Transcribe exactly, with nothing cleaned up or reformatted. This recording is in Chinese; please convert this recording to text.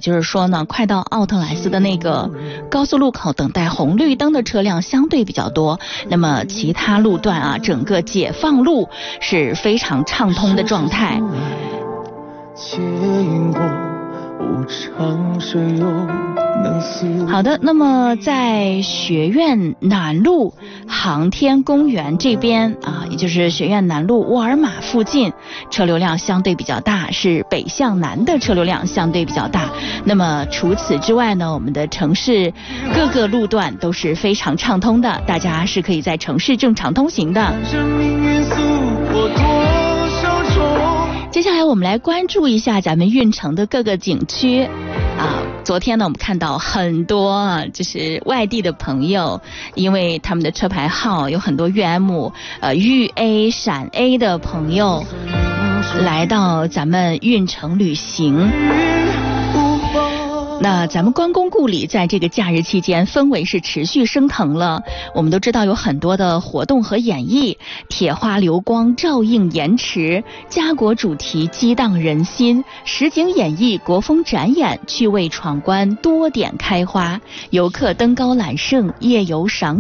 就是说呢，快到奥特莱斯的那个高速路口等待红绿灯的车辆相对比较多，那么其他路段啊，整个解放路是非常畅通的状态。好的，那么在学院南路航天公园这边啊，也就是学院南路沃尔玛附近，车流量相对比较大，是北向南的车流量相对比较大。那么除此之外呢，我们的城市各个路段都是非常畅通的，大家是可以在城市正常通行的。接下来我们来关注一下咱们运城的各个景区啊。昨天呢，我们看到很多啊，就是外地的朋友，因为他们的车牌号有很多粤 M 呃豫 A 陕 A 的朋友来到咱们运城旅行。那咱们关公故里在这个假日期间氛围是持续升腾了。我们都知道有很多的活动和演绎，铁花流光照映盐池，家国主题激荡人心，实景演绎国风展演，趣味闯关多点开花，游客登高揽胜，夜游赏